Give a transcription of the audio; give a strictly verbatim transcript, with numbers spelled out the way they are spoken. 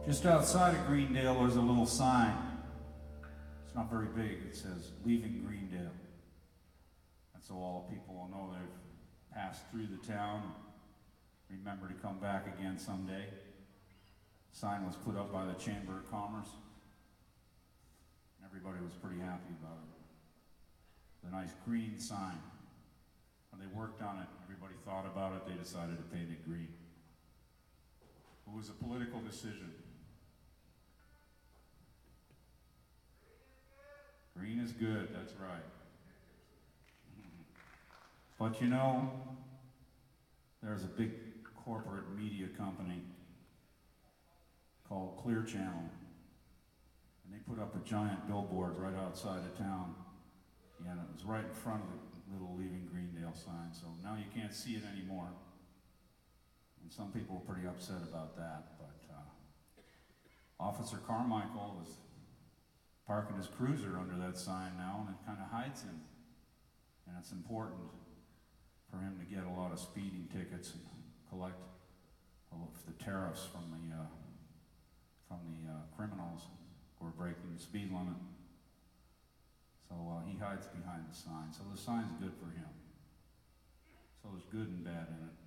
Just outside of Greendale, there's a little sign. It's not very big. It says, "Leaving Greendale." And so all the people will know they've passed through the town. Remember to come back again someday. The sign was put up by the Chamber of Commerce. Everybody was pretty happy about it. The nice green sign. When they worked on it, everybody thought about it, they decided to paint it green. It was a political decision. Green is good, that's right. But you know, there's a big corporate media company called Clear Channel, and they put up a giant billboard right outside of town, and it was right in front of the little Leaving Greendale sign, so now you can't see it anymore. And some people were pretty upset about that, but uh, Officer Carmichael was parking his cruiser under that sign now, and it kind of hides him. And it's important for him to get a lot of speeding tickets and collect the tariffs from the uh, from the uh, criminals who are breaking the speed limit. So uh, he hides behind the sign. So the sign's good for him. So there's good and bad in it.